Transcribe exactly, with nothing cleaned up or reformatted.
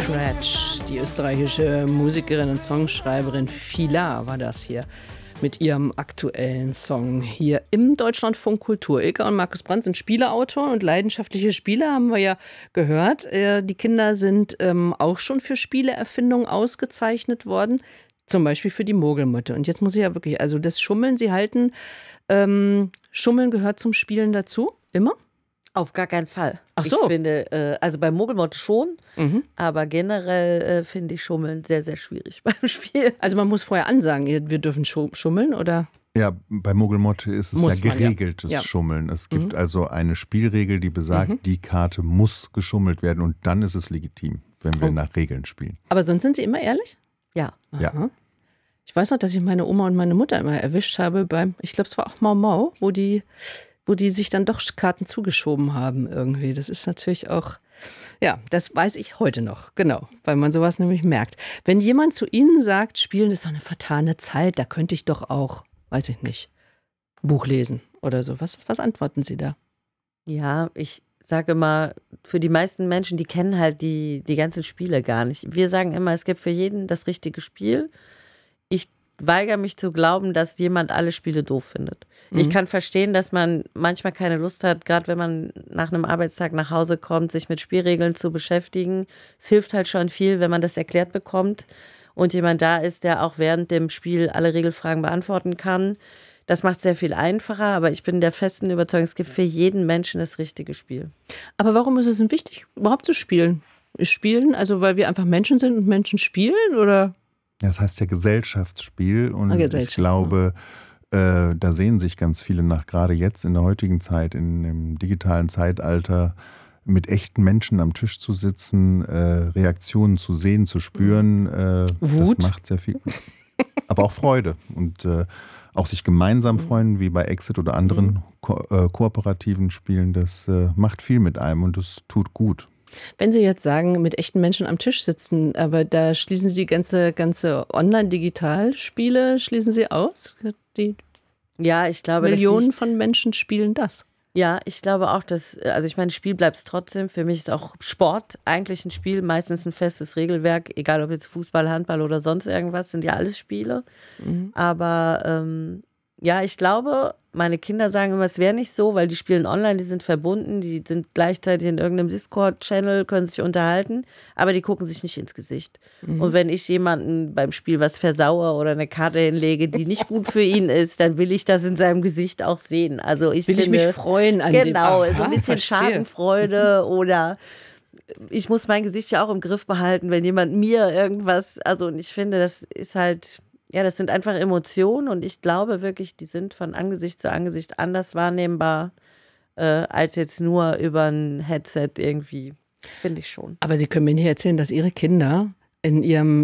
Scratch. Die österreichische Musikerin und Songschreiberin Fila war das hier mit ihrem aktuellen Song hier im Deutschlandfunk Kultur. Ilka und Markus Brandt sind Spieleautor und leidenschaftliche Spieler, haben wir ja gehört. Die Kinder sind ähm, auch schon für Spieleerfindung ausgezeichnet worden, zum Beispiel für die Mogelmotte. Und jetzt muss ich ja wirklich, also das Schummeln, Sie halten, ähm, Schummeln gehört zum Spielen dazu, immer? Auf gar keinen Fall. Ach so. Ich finde, äh, also bei Mogelmotte schon, mhm. aber generell äh, finde ich Schummeln sehr, sehr schwierig beim Spiel. Also man muss vorher ansagen, wir dürfen schummeln, oder? Ja, bei Mogelmotte ist es muss ja man, geregeltes ja. Schummeln. Es gibt mhm. also eine Spielregel, die besagt, mhm. die Karte muss geschummelt werden und dann ist es legitim, wenn wir oh. nach Regeln spielen. Aber sonst sind Sie immer ehrlich? Ja. Ja. Ich weiß noch, dass ich meine Oma und meine Mutter immer erwischt habe beim, ich glaube, es war auch Mau Mau, wo die, wo die sich dann doch Karten zugeschoben haben irgendwie. Das ist natürlich auch, ja, das weiß ich heute noch, genau, weil man sowas nämlich merkt. Wenn jemand zu Ihnen sagt, Spielen ist doch eine vertane Zeit, da könnte ich doch auch, weiß ich nicht, Buch lesen oder so. Was, was antworten Sie da? Ja, ich sage immer, für die meisten Menschen, die kennen halt die, die ganzen Spiele gar nicht. Wir sagen immer, es gibt für jeden das richtige Spiel. Ich weigere mich zu glauben, dass jemand alle Spiele doof findet. Mhm. Ich kann verstehen, dass man manchmal keine Lust hat, gerade wenn man nach einem Arbeitstag nach Hause kommt, sich mit Spielregeln zu beschäftigen. Es hilft halt schon viel, wenn man das erklärt bekommt und jemand da ist, der auch während dem Spiel alle Regelfragen beantworten kann. Das macht es sehr viel einfacher, aber ich bin der festen Überzeugung, es gibt für jeden Menschen das richtige Spiel. Aber warum ist es denn wichtig, überhaupt zu spielen? Ist Spielen, also weil wir einfach Menschen sind und Menschen spielen, oder? Ja, das heißt ja Gesellschaftsspiel und ah, Gesellschaft, ich glaube, ja. äh, da sehen sich ganz viele nach, gerade jetzt in der heutigen Zeit, in dem digitalen Zeitalter, mit echten Menschen am Tisch zu sitzen, äh, Reaktionen zu sehen, zu spüren. Äh, Wut? Das macht sehr viel. Aber auch Freude und äh, auch sich gemeinsam freuen, wie bei Exit oder anderen ko- äh, kooperativen Spielen, das äh, macht viel mit einem und das tut gut. Wenn Sie jetzt sagen, mit echten Menschen am Tisch sitzen, aber da schließen Sie die ganze, ganze Online-Digital-Spiele, schließen Sie aus? Die ja, ich glaube, Millionen das liegt, von Menschen spielen das. Ja, ich glaube auch, dass, also ich meine, Spiel bleibt es trotzdem. Für mich ist auch Sport eigentlich ein Spiel, meistens ein festes Regelwerk, egal ob jetzt Fußball, Handball oder sonst irgendwas, sind ja alles Spiele. Mhm. Aber ähm, ja, ich glaube, meine Kinder sagen immer, es wäre nicht so, weil die spielen online, die sind verbunden, die sind gleichzeitig in irgendeinem Discord-Channel, können sich unterhalten, aber die gucken sich nicht ins Gesicht. Mhm. Und wenn ich jemanden beim Spiel was versaue oder eine Karte hinlege, die nicht gut für ihn ist, dann will ich das in seinem Gesicht auch sehen. Also ich will finde, ich mich freuen an genau, dem. Genau, so ein bisschen verstehe. Schadenfreude oder ich muss mein Gesicht ja auch im Griff behalten, wenn jemand mir irgendwas, also und ich finde, das ist halt... Ja, das sind einfach Emotionen und ich glaube wirklich, die sind von Angesicht zu Angesicht anders wahrnehmbar, äh, als jetzt nur über ein Headset irgendwie, finde ich schon. Aber Sie können mir nicht erzählen, dass Ihre Kinder in ihrem